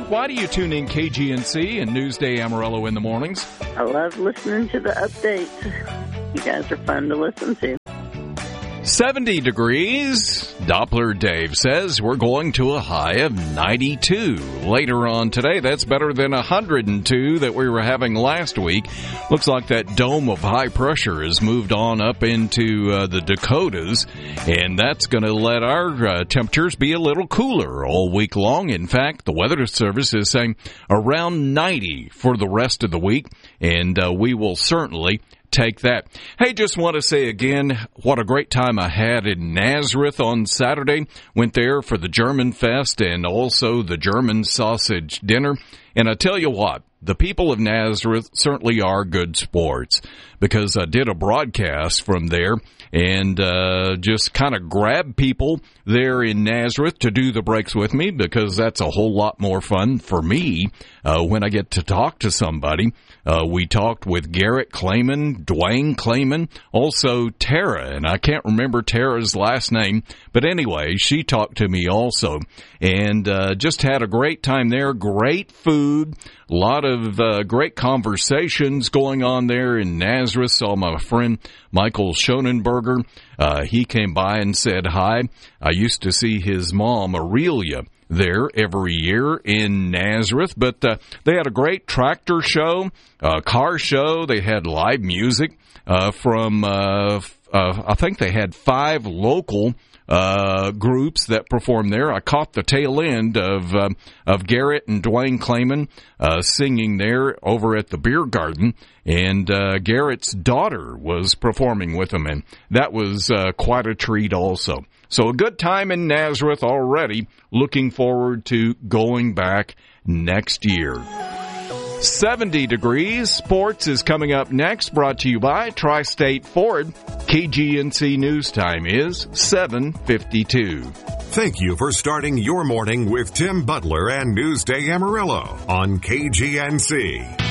Why do you tune in KGNC and Newsday Amarillo in the mornings? I love listening to the updates. You guys are fun to listen to. 70 degrees. Doppler Dave says we're going to a high of 92 later on today. That's better than 102 that we were having last week. Looks like that dome of high pressure has moved on up into the Dakotas, and that's going to let our temperatures be a little cooler all week long. In fact, the Weather Service is saying around 90 for the rest of the week, and we will certainly take that. Hey, just want to say again, what a great time I had in Nazareth on Saturday. Went there for the German Fest and also the German sausage dinner. And I tell you what, the people of Nazareth certainly are good sports, because I did a broadcast from there and just kind of grabbed people there in Nazareth to do the breaks with me, because that's a whole lot more fun for me when I get to talk to somebody. We talked with Garrett Clayman, Dwayne Clayman, also Tara, and I can't remember Tara's last name, but anyway, she talked to me also, and just had a great time there. Great food, a lot of great conversations going on there in Nazareth. Saw my friend Michael Schonenberger. He came by and said hi. I used to see his mom, Aurelia, there every year in Nazareth, but they had a great tractor show, car show. They had live music from I think they had 5 local groups that performed there. I caught the tail end of Garrett and Dwayne Clayman singing there over at the beer garden, and Garrett's daughter was performing with them, and that was quite a treat also. So a good time in Nazareth already. Looking forward to going back next year. 70 degrees. Sports is coming up next, brought to you by Tri-State Ford. KGNC News Time is 7:52. Thank you for starting your morning with Tim Butler and Newsday Amarillo on KGNC.